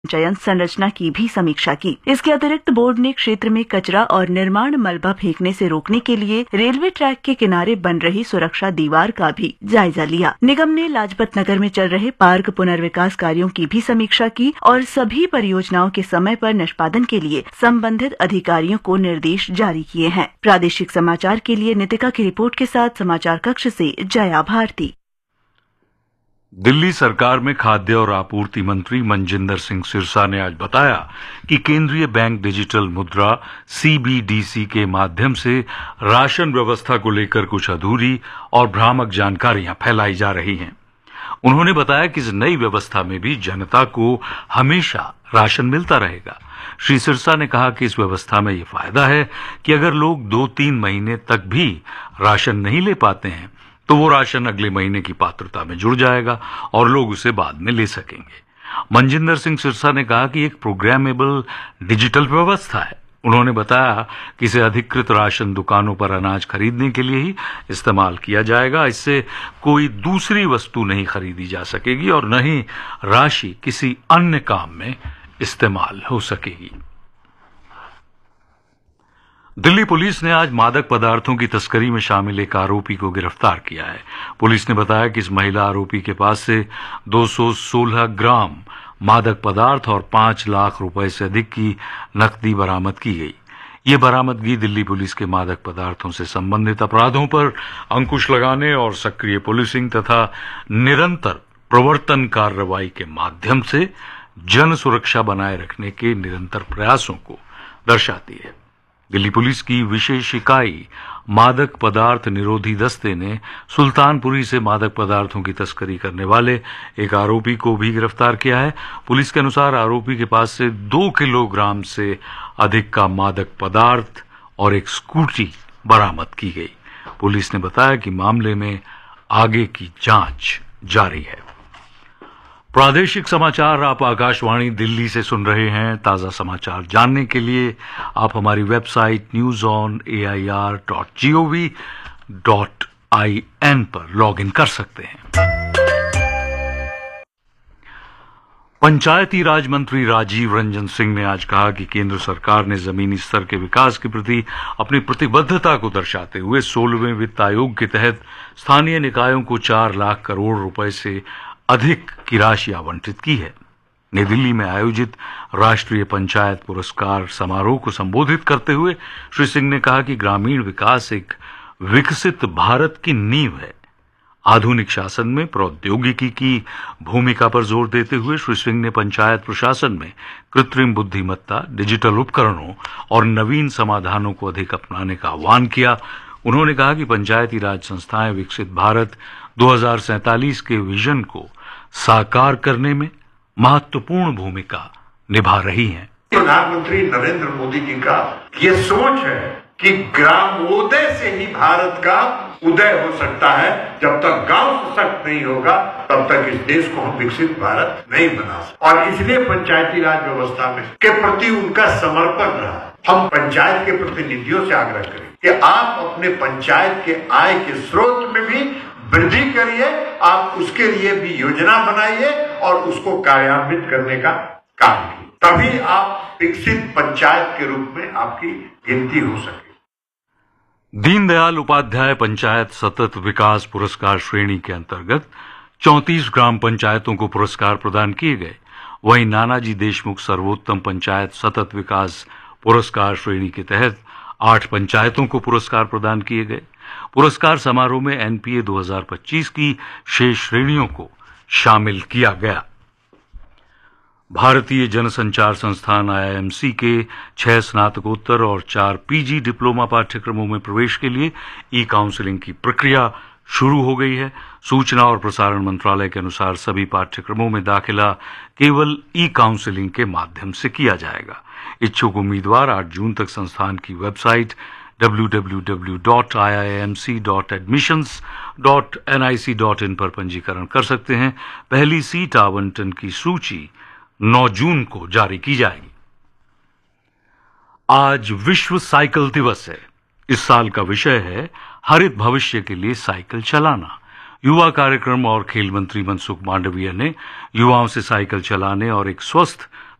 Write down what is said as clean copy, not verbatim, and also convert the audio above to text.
चयन संरचना की भी समीक्षा की। इसके अतिरिक्त बोर्ड ने क्षेत्र में कचरा और निर्माण मलबा फेंकने से रोकने के लिए रेलवे ट्रैक के किनारे बन रही सुरक्षा दीवार का भी जायजा लिया। निगम ने लाजपत नगर में चल रहे पार्क पुनर्विकास कार्यों की भी समीक्षा की और सभी परियोजनाओं के समय पर निष्पादन के लिए संबंधित अधिकारियों को निर्देश जारी किए हैं। प्रादेशिक समाचार के लिए नितिका की रिपोर्ट के साथ समाचार कक्ष से जया भारती। दिल्ली सरकार में खाद्य और आपूर्ति मंत्री मनजिंदर सिंह सिरसा ने आज बताया कि केंद्रीय बैंक डिजिटल मुद्रा CBDC के माध्यम से राशन व्यवस्था को लेकर कुछ अधूरी और भ्रामक जानकारियां फैलाई जा रही हैं। उन्होंने बताया कि इस नई व्यवस्था में भी जनता को हमेशा राशन मिलता रहेगा। श्री सिरसा ने कहा कि इस व्यवस्था में ये फायदा है कि अगर लोग 2-3 महीने तक भी राशन नहीं ले पाते हैं तो वो राशन अगले महीने की पात्रता में जुड़ जाएगा और लोग उसे बाद में ले सकेंगे। मनजिंदर सिंह सिरसा ने कहा कि एक प्रोग्रामेबल डिजिटल व्यवस्था है। उन्होंने बताया कि इसे अधिकृत राशन दुकानों पर अनाज खरीदने के लिए ही इस्तेमाल किया जाएगा। इससे कोई दूसरी वस्तु नहीं खरीदी जा सकेगी और न ही राशि किसी अन्य काम में इस्तेमाल हो सकेगी। दिल्ली पुलिस ने आज मादक पदार्थों की तस्करी में शामिल एक आरोपी को गिरफ्तार किया है। पुलिस ने बताया कि इस महिला आरोपी के पास से 216 ग्राम मादक पदार्थ और 5 लाख रुपए से अधिक की नकदी बरामद की गई। ये बरामदगी दिल्ली पुलिस के मादक पदार्थों से संबंधित अपराधों पर अंकुश लगाने और सक्रिय पुलिसिंग तथा निरंतर प्रवर्तन कार्रवाई के माध्यम से जन सुरक्षा बनाए रखने के निरंतर प्रयासों को दर्शाती है। दिल्ली पुलिस की विशेष इकाई मादक पदार्थ निरोधी दस्ते ने सुल्तानपुरी से मादक पदार्थों की तस्करी करने वाले एक आरोपी को भी गिरफ्तार किया है। पुलिस के अनुसार आरोपी के पास से 2 किलोग्राम से अधिक का मादक पदार्थ और एक स्कूटी बरामद की गई। पुलिस ने बताया कि मामले में आगे की जांच जारी है। प्रादेशिक समाचार आप आकाशवाणी दिल्ली से सुन रहे हैं। ताजा समाचार जानने के लिए आप हमारी वेबसाइट newsonair.gov.in पर लॉगिन कर सकते हैं। पंचायती राज मंत्री राजीव रंजन सिंह ने आज कहा कि केंद्र सरकार ने जमीनी स्तर के विकास के प्रति अपनी प्रतिबद्धता को दर्शाते हुए 16वें वित्त आयोग के तहत स्थानीय निकायों को 4 लाख करोड़ रुपए से अधिक की राशि आवंटित की है। नई दिल्ली में आयोजित राष्ट्रीय पंचायत पुरस्कार समारोह को संबोधित करते हुए श्री सिंह ने कहा कि ग्रामीण विकास एक विकसित भारत की नींव है। आधुनिक शासन में प्रौद्योगिकी की भूमिका पर जोर देते हुए श्री सिंह ने पंचायत प्रशासन में कृत्रिम बुद्धिमत्ता, डिजिटल उपकरणों और नवीन समाधानों को अधिक अपनाने का आह्वान किया। उन्होंने कहा कि पंचायती राज संस्थाएं विकसित भारत 2047 के विजन को साकार करने में महत्वपूर्ण भूमिका निभा रही हैं। प्रधानमंत्री नरेंद्र मोदी जी का ये सोच है कि ग्रामोदय से ही भारत का उदय हो सकता है। जब तक गांव सशक्त नहीं होगा तब तक इस देश को हम विकसित भारत नहीं बना सकते। और इसलिए पंचायती राज व्यवस्था में के प्रति उनका समर्पण रहा। हम पंचायत के प्रतिनिधियों से आग्रह करें कि आप अपने पंचायत के आय के स्रोत में भी वृद्धि करिए, आप उसके लिए भी योजना बनाइए और उसको कार्यान्वित करने का काम कीजिए। तभी आप विकसित पंचायत के रूप में आपकी गिनती हो सके। दीनदयाल उपाध्याय पंचायत सतत विकास पुरस्कार श्रेणी के अंतर्गत 34 ग्राम पंचायतों को पुरस्कार प्रदान किए गए। वहीं नानाजी देशमुख सर्वोत्तम पंचायत सतत विकास पुरस्कार श्रेणी के तहत 8 पंचायतों को पुरस्कार प्रदान किए गए। पुरस्कार समारोह में NPA 2025 की शेष श्रेणियों को शामिल किया गया। भारतीय जनसंचार संस्थान IIMC के 6 स्नातकोत्तर और 4 PG डिप्लोमा पाठ्यक्रमों में प्रवेश के लिए ई-काउंसलिंग की प्रक्रिया शुरू हो गई है। सूचना और प्रसारण मंत्रालय के अनुसार सभी पाठ्यक्रमों में दाखिला केवल ई-काउंसलिंग के माध्यम से किया जाएगा। इच्छुक उम्मीदवार 8 जून तक संस्थान की वेबसाइट www.iimc.admissions.nic.in पर पंजीकरण कर सकते हैं। पहली सीट आवंटन की सूची 9 जून को जारी की जाएगी। आज विश्व साइकिल दिवस है। इस साल का विषय है हरित भविष्य के लिए साइकिल चलाना। युवा कार्यक्रम और खेल मंत्री मनसुख मांडविया ने युवाओं से साइकिल चलाने और एक स्वस्थ